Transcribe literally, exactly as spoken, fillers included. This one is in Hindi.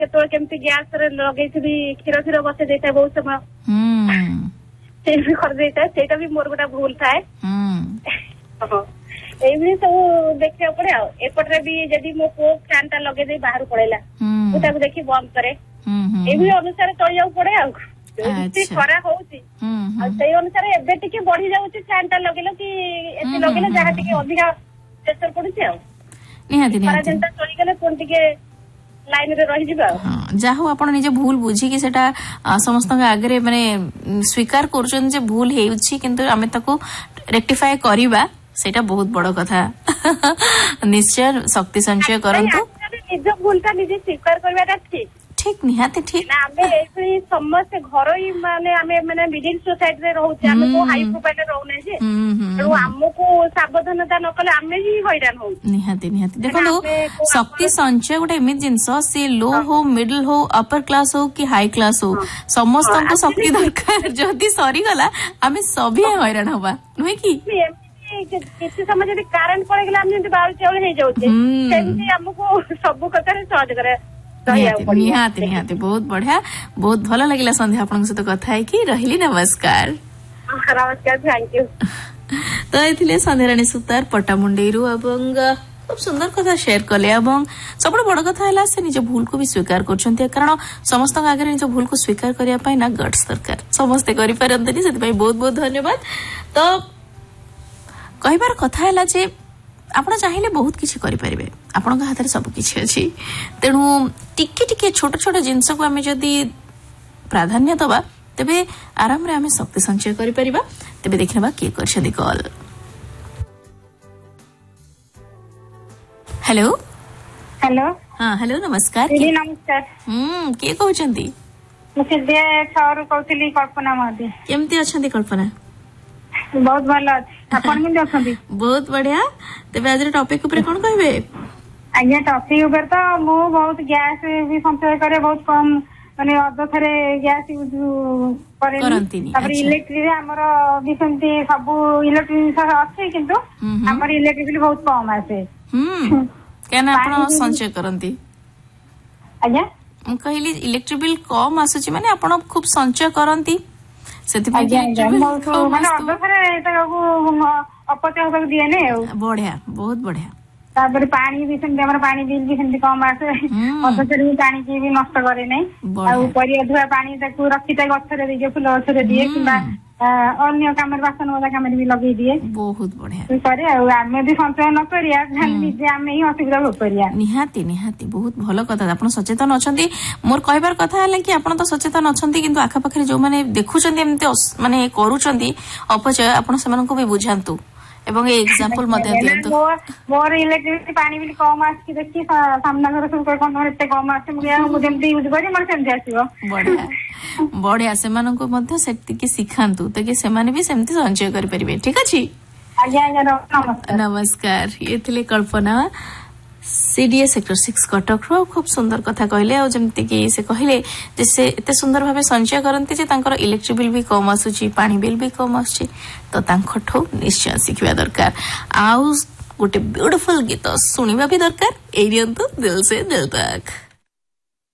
केतोल केमती गैस रे लगे थी क्षीर क्षीर बसे देता बहुत समय से भी कर देता सेटा भी मोर गोटा भूल थाए एमनी सब देखिया पड़े आ एपटरे भी जदी मो पो फैन ता लगे दे बाहर पड़ेला मु ताको देखि बंद करे एमनी अनुसार चल जाऊ पड़े आ एती खरा होउची आ सेई अनुसार एबे टिके बढ़ी जाउची फैन ता लगेलो कि एती लगेलो जहा टिके अधिका प्रेशर पड़ुची आ निहाती निहाती जनता चली गेले कोन टिके लाइन रे रहि जिबा जाहु आपण निजे भूल बुझी कि सेटा समस्त आगे माने स्वीकार करछन जे भूल हेउची किंतु आमे ताको रेक्टिफाई करिबा सेटा बहुत बड़ कथा निश्चय शक्ति संचय करंतु निज भूलटा निजे स्वीकार करबाटा ठीक ठीक निहाती ठीक ना आमे एई समस्त घर ही माने आमे माने मिडिल सोसाइटी रे रहउची आमे को हाई प्रोफाइल रे रहउ नै जे तो हमको सावधानता न कले आमे ही हैरान हो निहाती निहाती देखो शक्ति संचय गोटे एमि जिंस से लो हो मिडिल हो अपर क्लास हो कि हाई क्लास हो समस्त को शक्ति दरकार जदी सरी गला आमे सभी हैरान होबा नहे की किसी समय जदी कारण पड़े गेला हम जदी बाल चावल हे जाउते सेमती हमको सब कथा रे सहज करे निहाती निहाती बहुत बढ़िया बहुत भल लगिला संध्या आपन सहित कथा है कि रहिली नमस्कार नमस्कार थैंक यू तो एथिले संध्याराणी सुतार पटामुंडेरू एवं खूब सुंदर कथा शेयर कले एवं सब बड़ कथा है से निज भूल को भी स्वीकार करछन्ते कारण समस्त आगे निज भूल को स्वीकार करिया पई ना गट्स दरकार समस्त करि पारंतनी सेति पई बहुत बहुत धन्यवाद तो कहिबार कथा हैला जे आपण चाहिए बहुत किसी करें आपण हाथ में सब किसी अच्छी तेणु टिके टिके छोट छोट जिनस को आम जदि प्राधान्य दबा तेबे आराम रे आम शक्ति संचय करि परिबा तेबे देखिनबा के करछदी कॉल हेलो हेलो हां हेलो नमस्कार जी नमस्कार हम के कहउचंती मुझे दे छारू कहतली कल्पना मादी केमती अछंती कल्पना बहुत भलो आपण केमती अछंती बहुत बढ़िया तेबे आज टॉपिक ऊपर कोन कहबे आज्ञा टॉपिक ऊपर तो मु बहुत गैस भी संचय करे बहुत कम माने अध थरे गैस यूज करे तापर इलेक्ट्रिक हमर भी सेमती सब इलेक्ट्रिक अछि किंतु हमर इलेक्ट्रिक बिल बहुत कम आसे हम केना आपण संचय करंती आज्ञा हम कहली इलेक्ट्रिक बिल कम आसुची माने आपण खूब संचय करंती सेति अपचय दिए ने बढ़िया बहुत बढ़िया तापर पानी भी सेमती हमर पानी बिल भी सेमती कम आसे अधचर भी पानी की भी नष्ट करे नै आ परिया धुआ पानी ताकू रखिता गछरे दिए फुल गछरे दिए किबा अन्य कामर बासन वाला कामर भी लगे दिए बहुत बढ़िया करे आ आमे भी संचय न करिया निजे आमे ही असुविधा हो करिया निहाती निहाती बहुत भलो कथा आपण सचेतन अछंती मोर कहबार कथा हला कि आपण तो सचेतन अछंती किंतु आखा पाखरे जो माने देखुचंती एमते माने करूचंती अपचय आपण सेमन को भी बुझांतु एवं ए एग्जांपल मते दियंतु मोर इलेक्ट्रिसिटी पानी बिल कम आसी देखि सामना घर सब कोन एते कम आसी मु जेमती यूज करी मन सेमती आसीबो बढ़िया बढ़िया सेमन को मध्य सेति के सिखांतु त कि सेमाने भी सेमती संचय करि परिबे ठीक अछि आज्ञा आज्ञा नमस्कार नमस्कार ये थिले कल्पना सीडीए सेक्टर सिक्स कटक रो खूब सुंदर कथा कहले आ जेमती कि से कहले जे से एते सुंदर भाबे संचय करंती जे तांकर इलेक्ट्रिक बिल भी कम आसुची पानी बिल भी कम आसुची तो तांखठो निश्चय सिखिबा दरकार आ गोटे ब्यूटीफुल गीत सुनिबा भी दरकार एरियंतु दिल से दिल तक।